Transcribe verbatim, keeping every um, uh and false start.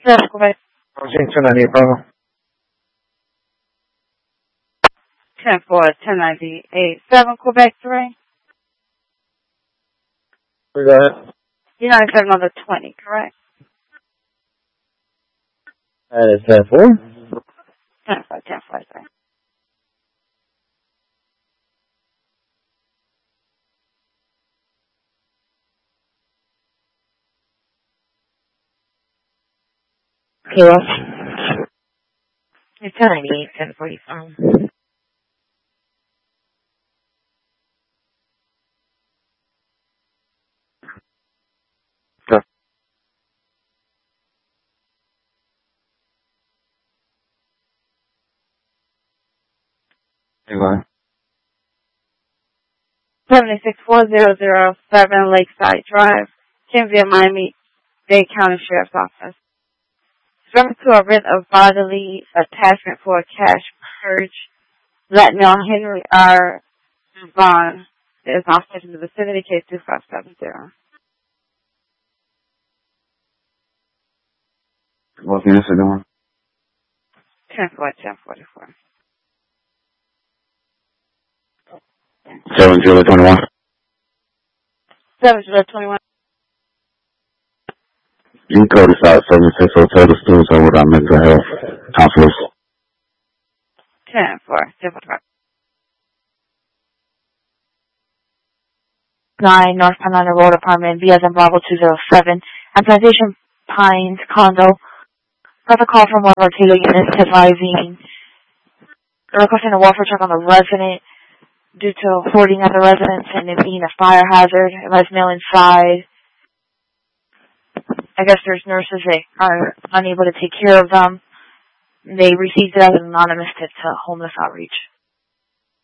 seven, Quebec. Crossing two ninety-eight, ten four, ten ninety-eight, seven, Quebec three. We got it. United seven on the twenty, correct? That is ten four. ten four, ten four, three. Okay, well, it's ten ninety-eight, ten forty-five. Go. Hey, bye. seventy-six four zero zero seven Lakeside Drive, Kenville, Miami-Dade County Sheriff's Office. Reference to a writ of bodily attachment for a cash purge. Blackmail Henry R. Vaughn is officer in the vicinity, case two five seven zero. What's the answer doing? ten four, ten forty-four. seven July twenty-one. seven July twenty-one. You can code this out seventy-six Hotel the students over our mental health counselors. ten four, ten forty-five. nine North Carolina Road Apartment, B as in Bravo two zero seven, and Plantation Pines condo. Got a call from one of our Taylor units advising requesting a welfare check on the resident due to hoarding at the residence and it being a fire hazard. It was male inside. I guess there's nurses that are unable to take care of them. They received it as an anonymous tip to homeless outreach.